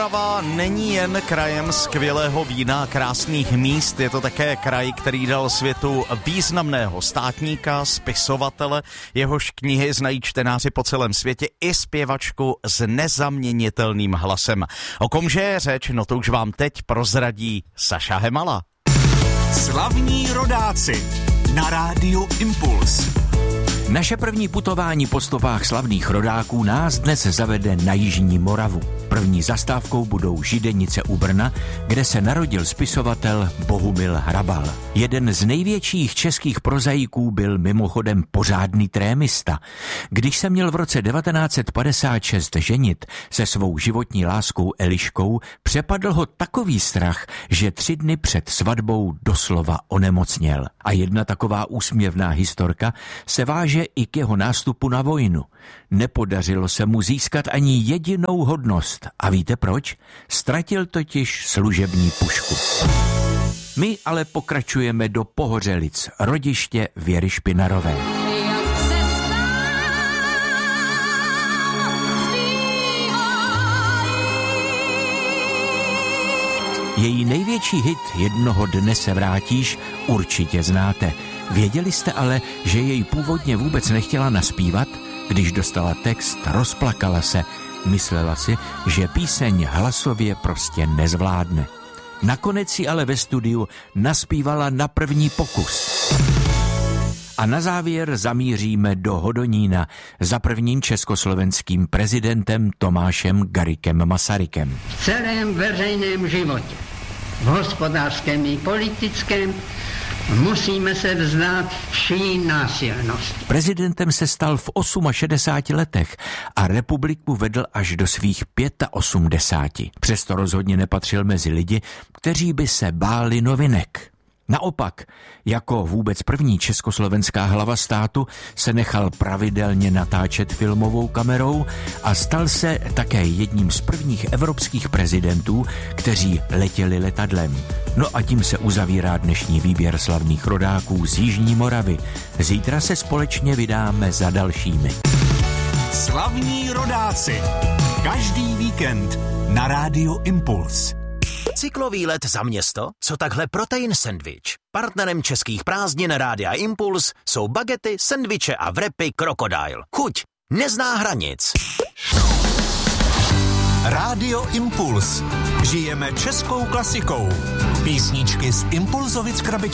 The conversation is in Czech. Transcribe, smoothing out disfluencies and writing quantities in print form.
Morava není jen krajem skvělého vína a krásných míst, je to také kraj, který dal světu významného státníka, spisovatele, jehož knihy znají čtenáři po celém světě, i zpěvačku s nezaměnitelným hlasem. O komže je řeč, no to už vám teď prozradí Saša Hemala. Slavní rodáci na rádiu Impuls. Naše první putování po stopách slavných rodáků nás dnes zavede na jižní Moravu. První zastávkou budou Židenice u Brna, kde se narodil spisovatel Bohumil Hrabal. Jeden z největších českých prozaiků byl mimochodem pořádný trémista. Když se měl v roce 1956 ženit se svou životní láskou Eliškou, přepadl ho takový strach, že 3 dny před svatbou doslova onemocněl. A jedna taková úsměvná historka se váže i k jeho nástupu na vojnu. Nepodařilo se mu získat ani jedinou hodnost. A víte proč? Ztratil totiž služební pušku. My ale pokračujeme do Pohořelic, rodiště Věry Špinarové. Její největší hit Jednoho dne se vrátíš určitě znáte. Věděli jste ale, že jej původně vůbec nechtěla naspívat? Když dostala text, rozplakala se. Myslela si, že píseň hlasově prostě nezvládne. Nakonec si ale ve studiu naspívala na první pokus. A na závěr zamíříme do Hodonína za prvním československým prezidentem Tomášem Garrigue Masarykem. V celém veřejném životě, v hospodářském i politickém, musíme se vzdát vší násilnosti. Prezidentem se stal v 68 letech a republiku vedl až do svých 85. Přesto rozhodně nepatřil mezi lidi, kteří by se báli novinek. Naopak, jako vůbec první československá hlava státu se nechal pravidelně natáčet filmovou kamerou a stal se také jedním z prvních evropských prezidentů, kteří letěli letadlem. No a tím se uzavírá dnešní výběr slavných rodáků z jižní Moravy. Zítra se společně vydáme za dalšími. Slavní rodáci. Každý víkend na rádiu Impuls. Cyklový let za město? Co takhle protein sendvič? Partnerem českých prázdnin Rádia Impuls jsou bagety, sendviče a wrapy Crocodile. Chuť nezná hranic. Rádio Impuls. Žijeme českou klasikou. Písničky z Impulzovic krabičky.